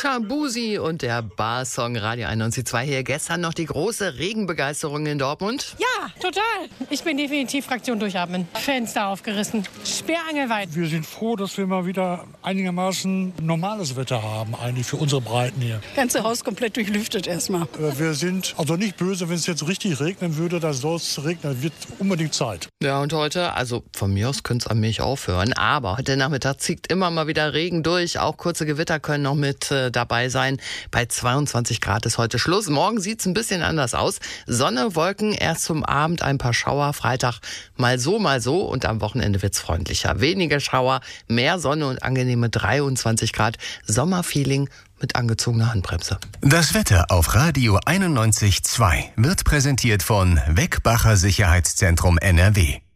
Shabuzi und der Barsong Radio 91.2 hier. Gestern noch die große Regenbegeisterung in Dortmund. Ja, total. Ich bin definitiv Fraktion Durchatmen. Fenster aufgerissen. Sperrangelweit. Wir sind froh, dass wir mal wieder einigermaßen normales Wetter haben, eigentlich für unsere Breiten hier. Ganze Haus komplett durchlüftet erstmal. Wir sind also nicht böse, wenn es jetzt richtig regnen würde, da soll es regnen, wird unbedingt Zeit. Ja, und heute, also von mir aus könnte es an mich aufhören, aber heute Nachmittag zieht immer mal wieder Regen durch. Auch kurze Gewitter können noch mit dabei sein. Bei 22 Grad ist heute Schluss. Morgen sieht es ein bisschen anders aus. Sonne, Wolken, erst zum Abend ein paar Schauer. Freitag mal so und am Wochenende wird's freundlicher. Weniger Schauer, mehr Sonne und angenehme 23 Grad. Sommerfeeling mit angezogener Handbremse. Das Wetter auf Radio 91.2 wird präsentiert von Weckbacher Sicherheitszentrum NRW.